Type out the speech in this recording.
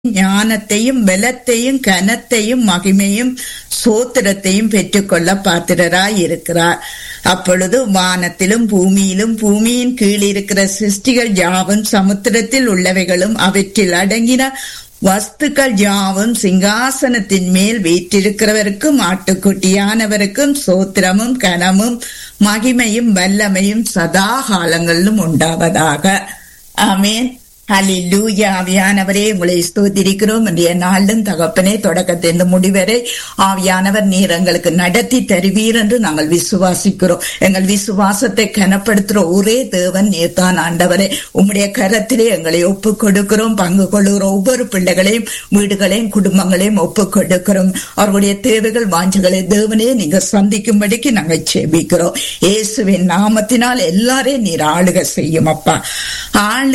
ஞானத்தையும் பலத்தையும் கனத்தையும் மகிமையும் சோத்திரத்தையும் பெற்றுக்கொள்ள பாத்திரராய் இருக்கிறார். அப்பொழுது வானத்திலும் பூமியிலும் பூமியின் கீழ் இருக்கிற சிருஷ்டிகள் யாவும் சமுத்திரத்தில் உள்ளவைகளும் அவற்றில் அடங்கின வஸ்துக்கள் யாவும் சிங்காசனத்தின் மேல் வீற்றிருக்கிறவருக்கும் ஆட்டுக்குட்டியானவருக்கும் சோத்திரமும் கனமும் மகிமையும் வல்லமையும் சதா காலங்களிலும் உண்டாவதாக. ஆமேன். ஹல்லேலூயா. ஆவியானவரே, உங்களை ஸ்தோத்திரிக்கிறோம். இன்றைய நாளும் தகப்பனே, தொடக்கத்திலிருந்து முடிவரை ஆவியானவர் நீர் எங்களுக்கு நடத்தி தருவீர் என்று நாங்கள் விசுவாசிக்கிறோம். எங்கள் விசுவாசத்தை கனப்படுத்துற ஒரே தேவன் நீர்தான் ஆண்டவரே. உம்முடைய கரத்திலே எங்களை ஒப்புக் கொடுக்கிறோம். பங்கு கொள்ளுகிற ஒவ்வொரு பிள்ளைகளையும், வீடுகளையும், குடும்பங்களையும் ஒப்புக் கொடுக்கிறோம். அவர்களுடைய தேவைகள், வாஞ்சைகளை தேவனே நீங்க சந்திக்கும்படிக்கு நாங்கள் செபிக்கிறோம். இயேசுவின் நாமத்தினால் எல்லாரையும் நீர் ஆளுகை செய்யும் அப்பா.